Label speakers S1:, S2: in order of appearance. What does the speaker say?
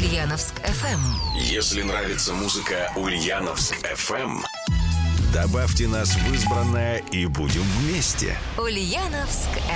S1: Ульяновск FM.
S2: Если нравится музыка Ульяновск FM, добавьте нас в избранное и будем вместе.
S1: Ульяновск